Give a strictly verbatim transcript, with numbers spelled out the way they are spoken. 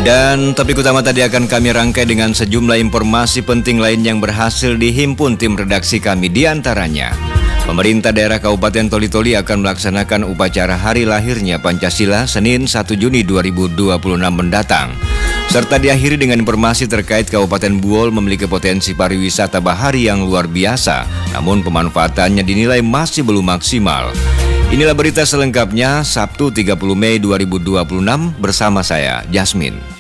Dan topik utama tadi akan kami rangkai dengan sejumlah informasi penting lain yang berhasil dihimpun tim redaksi kami. Di antaranya, pemerintah daerah Kabupaten Toli-Toli akan melaksanakan upacara hari lahirnya Pancasila Senin satu Juni dua ribu dua puluh enam mendatang. Serta diakhiri dengan informasi terkait Kabupaten Buol memiliki potensi pariwisata bahari yang luar biasa, namun pemanfaatannya dinilai masih belum maksimal. Inilah berita selengkapnya Sabtu tiga puluh Mei dua ribu dua puluh enam bersama saya, Jasmine.